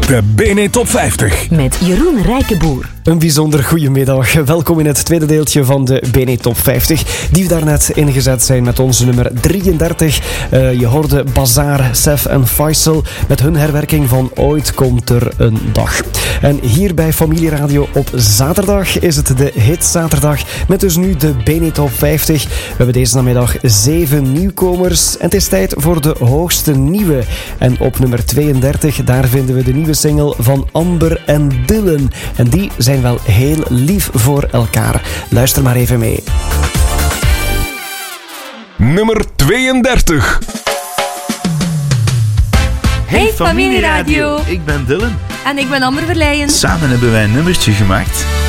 De BNE Top 50. Met Jeroen Rijkenboer. Een bijzonder goedemiddag. Welkom in het tweede deeltje van de BNE Top 50. Die we daarnet ingezet zijn met onze nummer 33. Je hoorde Bazaar, Sef en Faisal met hun herwerking van Ooit komt er een dag. En hier bij Familieradio op zaterdag is het de Hitzaterdag met dus nu de BNE Top 50. We hebben deze namiddag 7 nieuwkomers en het is tijd voor de hoogste nieuwe. En op nummer 32, daar vinden we de nieuwe single van Amber en Dylan. En die zijn wel heel lief voor elkaar. Luister maar even mee. Nummer 32. Hey Familieradio. Ik ben Dylan. En ik ben Amber Verleijen. Samen hebben wij een nummertje gemaakt.